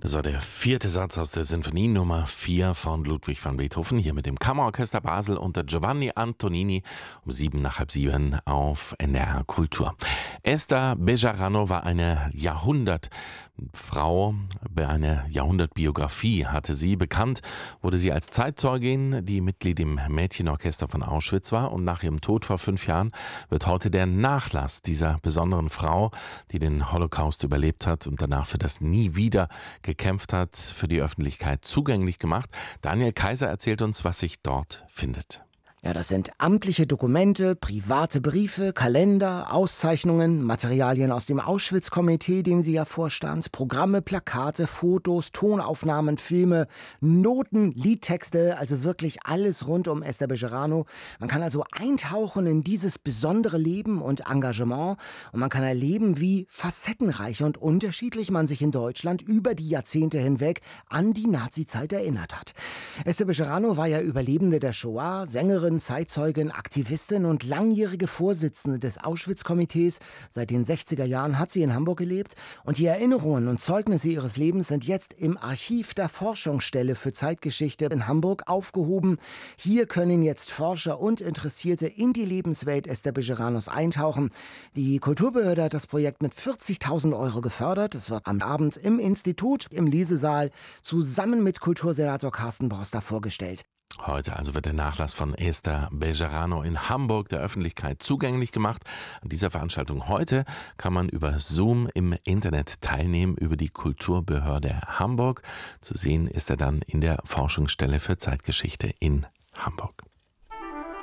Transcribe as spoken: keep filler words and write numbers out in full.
Das war der vierte Satz aus der Sinfonie Nummer vier von Ludwig van Beethoven, hier mit dem Kammerorchester Basel unter Giovanni Antonini um sieben nach halb sieben auf N D R Kultur. Esther Bejarano war eine Jahrhundertfrau, eine Jahrhundertbiografie hatte sie. Bekannt wurde sie als Zeitzeugin, die Mitglied im Mädchenorchester von Auschwitz war, und nach ihrem Tod vor fünf Jahren wird heute der Nachlass dieser besonderen Frau, die den Holocaust überlebt hat und danach für das Nie wieder gekämpft hat, für die Öffentlichkeit zugänglich gemacht. Daniel Kaiser erzählt uns, was sich dort findet. Ja, das sind amtliche Dokumente, private Briefe, Kalender, Auszeichnungen, Materialien aus dem Auschwitz-Komitee, dem sie ja vorstand, Programme, Plakate, Fotos, Tonaufnahmen, Filme, Noten, Liedtexte, also wirklich alles rund um Esther Bejarano. Man kann also eintauchen in dieses besondere Leben und Engagement und man kann erleben, wie facettenreich und unterschiedlich man sich in Deutschland über die Jahrzehnte hinweg an die Nazizeit erinnert hat. Esther Bejarano war ja Überlebende der Shoah, Sängerin, Zeitzeugin, Aktivistin und langjährige Vorsitzende des Auschwitz-Komitees. Seit den sechziger Jahren hat sie in Hamburg gelebt und die Erinnerungen und Zeugnisse ihres Lebens sind jetzt im Archiv der Forschungsstelle für Zeitgeschichte in Hamburg aufgehoben. Hier können jetzt Forscher und Interessierte in die Lebenswelt Esther Bejaranos eintauchen. Die Kulturbehörde hat das Projekt mit vierzigtausend Euro gefördert. Es wird am Abend im Institut, im Lesesaal, zusammen mit Kultursenator Carsten Broster vorgestellt. Heute also wird der Nachlass von Esther Bejarano in Hamburg der Öffentlichkeit zugänglich gemacht. An dieser Veranstaltung heute kann man über Zoom im Internet teilnehmen, über die Kulturbehörde Hamburg. Zu sehen ist er dann in der Forschungsstelle für Zeitgeschichte in Hamburg.